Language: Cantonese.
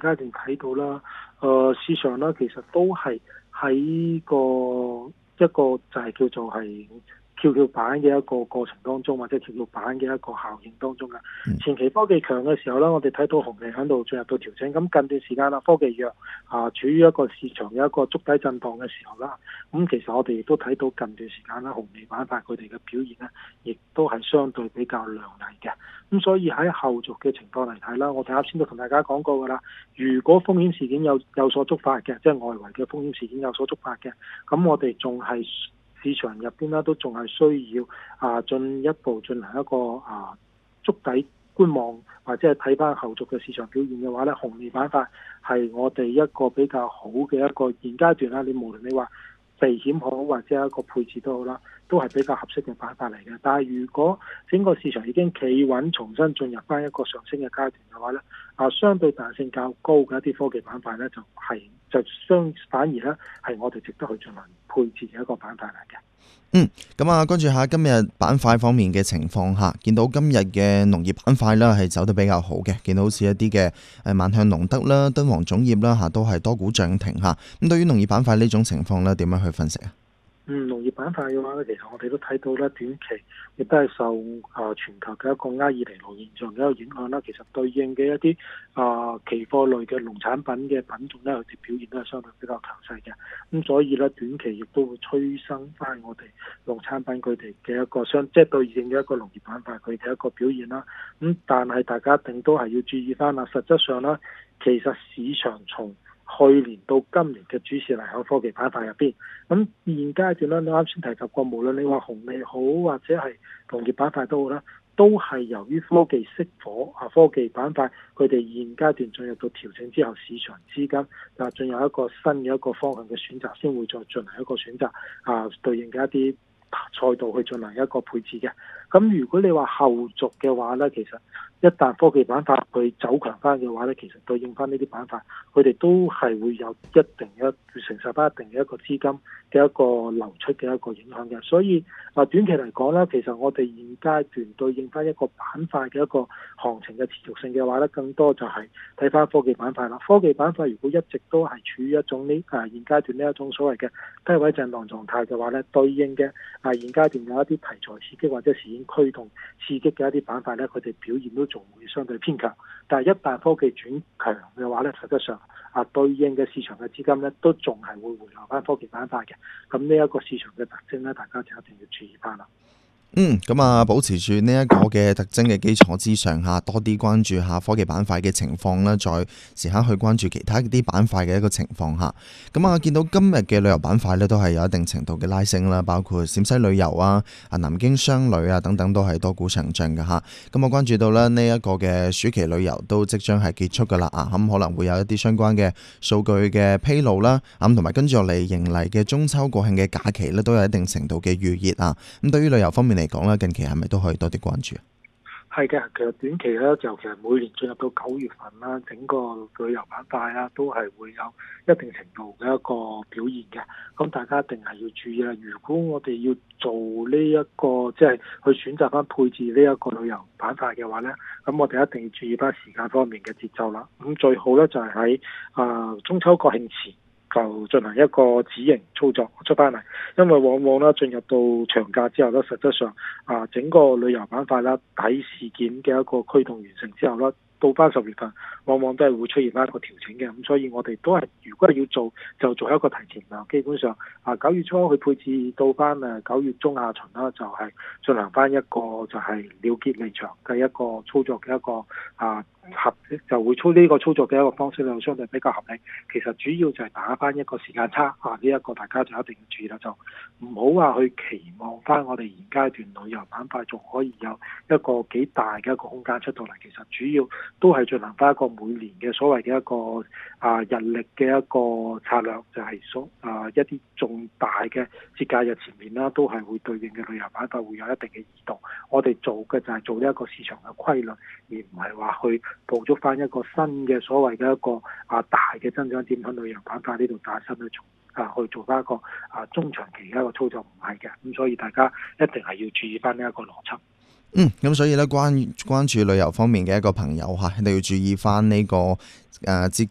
階段睇到啦，市場啦其實都係喺一個就係叫做係蹺蹺板嘅一個過程當中，或者蹺蹺板嘅一個效應當中嘅。前期科技強嘅時候啦，我哋睇到紅利喺度進入到調整。咁近段時間啦，科技弱處於一個市場嘅一個築底震盪嘅時候啦。咁其實我哋亦都睇到近段時間啦，紅利板塊佢哋嘅表現呢，亦都係相對比較亮麗嘅。咁所以喺後續嘅情況嚟睇啦，我哋啱先都同大家講過㗎啦。如果風險事件有所觸發嘅，即係外圍嘅風險事件有所觸發嘅，咁我哋仲係市場入邊啦，都仲係需要進一步進行一個築底觀望，或者係睇翻後續嘅市場表現嘅話咧，紅利板塊係我哋一個比較好嘅一個現階段啦。你無論你話避險好或者一個配置都好啦，都係比較合適嘅板塊嚟嘅。但係如果整個市場已經企穩，重新進入翻一個上升嘅階段嘅話咧，相對彈性較高嘅一啲科技板塊咧，反而咧係我哋值得去進行配置嘅一個板塊嚟嘅。 咁關注下今日板塊方面嘅情況下，見到今日嘅農業板塊啦係走得比較好嘅，見到好似一啲嘅萬向農德啦、敦煌種業啦都係多股漲停嚇。咁對於農業板塊呢種情況咧，點樣去分析啊？ 農業板塊嘅話咧，其實我哋都睇到咧，短期亦都係受全球嘅一個厄爾尼諾現象嘅一個影響啦。其實對應嘅一啲期貨類嘅農產品嘅品種咧，佢哋表現都係相對比較強勢嘅。咁所以咧，短期亦都會催生翻我哋農產品佢哋嘅一個即係對應嘅一個農業板塊佢嘅一個表現啦。咁但係大家一定都係要注意翻啦。實質上咧，其實市場從去年到今年嘅主市嚟喺科技板塊入邊，咁現階段咧，你啱先提及過，無論你話紅利好或者係農業板塊都好啦，都係由於科技熄火科技板塊佢哋現階段進入到調整之後，市場資金進入一個新嘅一個方向嘅選擇，先會再進行一個選擇對應嘅一啲賽道去進行一個配置嘅。咁如果你話後續嘅話咧，其實一旦科技板塊佢走強翻嘅話咧，其實對應翻呢啲板塊，佢哋都係會有承受翻一定嘅一個資金嘅一個流出嘅一個影響嘅。所以短期嚟講咧，其實我哋現階段對應翻一個板塊嘅一個行情嘅持續性嘅話咧，更多就係睇翻科技板塊啦。科技板塊如果一直都係處於一種現階段呢一種所謂嘅低位震盪狀態嘅話咧，對應嘅現階段有一啲題材刺激或者事件驅動刺激嘅一啲板塊咧，佢哋表現都仲會相對偏強。但係一旦科技轉強嘅話咧，實質上對應嘅市場嘅資金咧，都仲係會回流翻科技板塊嘅。咁呢一個市場嘅特徵咧，大家就一定要注意翻啦。 保持住呢一個嘅特徵嘅基礎之上多啲關注下科技板塊嘅情況啦，再時刻去關注其他啲板塊嘅一個情況下。見到今日嘅旅遊板塊咧，都係有一定程度嘅拉升啦，包括陝西旅遊南京商旅等等都係多股上漲嘅嚇。我關注到咧呢一個嘅暑期旅遊都即將係結束噶啦咁可能會有一啲相關嘅數據嘅披露啦，同埋跟住落嚟迎嚟嘅中秋國慶嘅假期咧，都有一定程度嘅預熱咁對於旅遊方面嚟講咧，近期係咪都可以多啲關注？ 係嘅，其實短期咧，尤其係每年進入到9月份啦，整個旅遊板塊啦，都係會有一定程度嘅一個表現嘅。咁大家一定係要注意啦。如果我哋要做呢一個即係去選擇翻配置呢一個旅遊板塊嘅話咧，咁我哋一定要注意翻時間方面嘅節奏啦。咁最好咧就係喺中秋國慶前就進行一個止盈操作出翻嚟，因為往往咧進入到長假之後咧，實質上整個旅遊板塊啦，喺事件嘅一個驅動完成之後咧，到翻10月份，往往都係會出現翻一個調整嘅。咁所以我哋都係如果係要做，就做一個提前啦。基本上9月初去配置到翻9月中下旬啦，就係進行翻一個就係了結離場嘅一個操作嘅一個就會操呢個操作嘅一個方式咧，相對比較合理。其實主要就係打翻一個時間差呢一個大家就一定要注意啦，就唔好話去期望翻我哋現階段旅遊板塊仲可以有一個幾大嘅一個空間出到嚟。其實主要都係進行翻一個每年嘅所謂嘅一個日曆嘅一個策略，就係一啲重大嘅節假日前面啦，都係會對應嘅旅遊板塊會有一定嘅移動。我哋做嘅就係做呢一個市場嘅規律，而唔係話去捕捉翻一個新嘅所謂嘅一個大嘅增長點喺旅遊板塊呢度帶新去做翻一個中長期嘅一個操作，唔係嘅。咁所以大家一定係要注意翻呢一個邏輯。 咁所以咧關注旅遊方面嘅一個朋友一定要注意翻呢個節